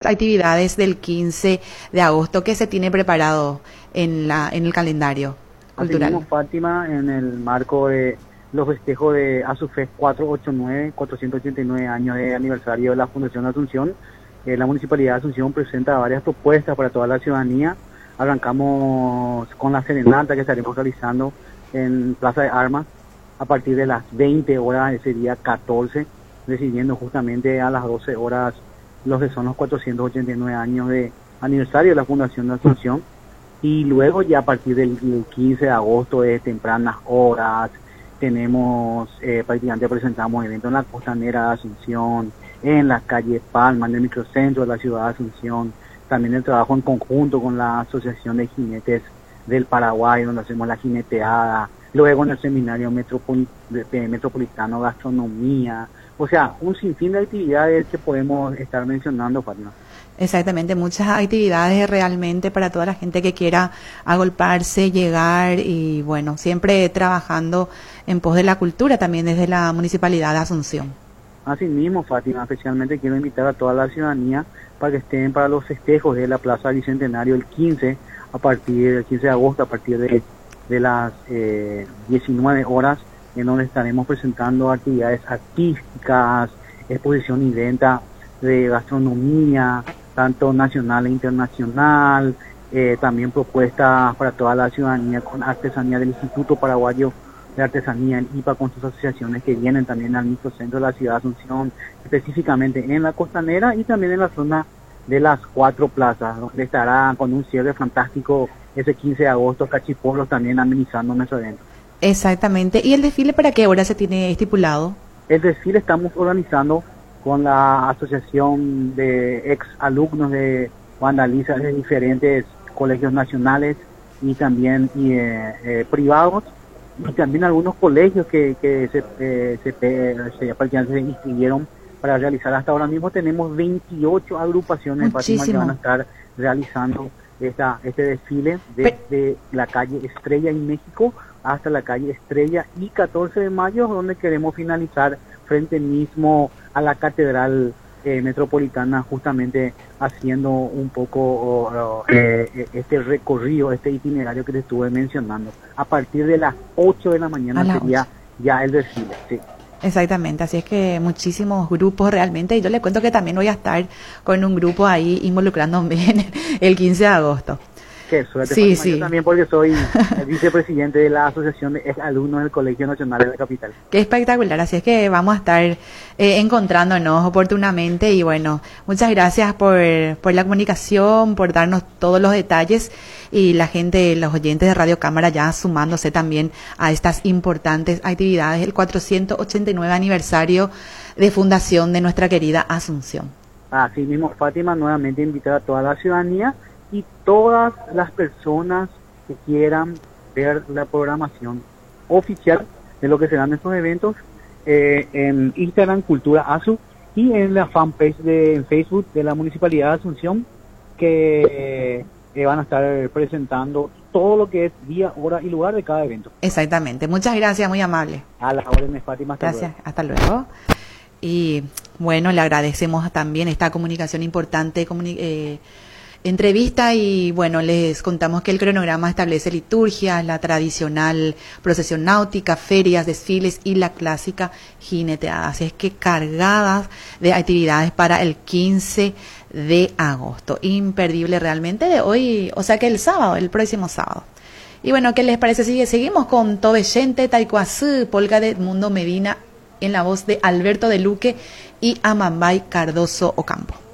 actividades del 15 de agosto que se tiene preparado en el calendario cultural. Tenemos Fátima en el marco de los festejos de ASUFES 489, 489 años de aniversario de la Fundación de Asunción. La Municipalidad de Asunción presenta varias propuestas para toda la ciudadanía. Arrancamos con la serenata que estaremos realizando en Plaza de Armas a partir de las 20 horas ese día 14, recibiendo justamente a las 12 horas los que son los 489 años de aniversario de la Fundación de Asunción. Y luego ya a partir del 15 de agosto de tempranas horas tenemos, prácticamente presentamos eventos en la costanera de Asunción, en la calle Palma, en el microcentro de la ciudad de Asunción, también el trabajo en conjunto con la Asociación de Jinetes del Paraguay, donde hacemos la jineteada, luego en el seminario metropolitano Gastronomía, o sea, un sinfín de actividades que podemos estar mencionando, Fátima. Exactamente, muchas actividades realmente para toda la gente que quiera agolparse, llegar y bueno, siempre trabajando en pos de la cultura también desde la Municipalidad de Asunción. Así mismo, Fátima, especialmente quiero invitar a toda la ciudadanía para que estén para los festejos de la Plaza Bicentenario el 15 de agosto, a partir de las 19 horas, en donde estaremos presentando actividades artísticas, exposición y venta de gastronomía, tanto nacional e internacional, también propuestas para toda la ciudadanía con artesanía del Instituto Paraguayo de Artesanía, el IPA, con sus asociaciones que vienen también al microcentro de la ciudad de Asunción, específicamente en la costanera y también en la zona de las 4 plazas, donde estará con un cierre fantástico ese 15 de agosto, Cachiporros también amenizando nuestro evento. Exactamente. ¿Y el desfile para qué hora se tiene estipulado? El desfile estamos organizando con la asociación de ex alumnos de Vandaliza de diferentes colegios nacionales y también privados, y también algunos colegios que prácticamente se inscribieron para realizar. Hasta ahora mismo tenemos 28 agrupaciones que van a estar realizando este desfile desde la calle Estrella en México hasta la calle Estrella y 14 de mayo, donde queremos finalizar frente mismo a la Catedral Metropolitana, justamente haciendo un poco este recorrido, este itinerario que te estuve mencionando. A partir de las 8 de la mañana sería ya el desfile. Sí. Exactamente, así es que muchísimos grupos realmente, y yo le cuento que también voy a estar con un grupo ahí involucrándome en el 15 de agosto. Qué suerte, sí, Fátima. sí. Yo también, porque soy el vicepresidente de la Asociación de Alumnos del Colegio Nacional de la Capital. Qué espectacular, así es que vamos a estar encontrándonos oportunamente y bueno, muchas gracias por la comunicación, por darnos todos los detalles y la gente, los oyentes de Radio Cámara ya sumándose también a estas importantes actividades, el 489 aniversario de fundación de nuestra querida Asunción. Así mismo, Fátima, nuevamente invitar a toda la ciudadanía y todas las personas que quieran ver la programación oficial de lo que serán estos eventos en Instagram Cultura ASU y en la fanpage en Facebook de la Municipalidad de Asunción, que van a estar presentando todo lo que es día, hora y lugar de cada evento. Exactamente, muchas gracias, muy amable. A las órdenes, Fátima. Gracias, hasta luego. Y bueno, le agradecemos también esta comunicación importante, entrevista, y bueno, les contamos que el cronograma establece liturgia, la tradicional procesión náutica, ferias, desfiles y la clásica jineteada. Así es que cargadas de actividades para el 15 de agosto. Imperdible realmente de hoy, o sea que el próximo sábado. Y bueno, ¿qué les parece? Seguimos con Tobeyente Taikuazú, polka de Edmundo Medina, en la voz de Alberto de Luque y Amambay Cardoso Ocampo.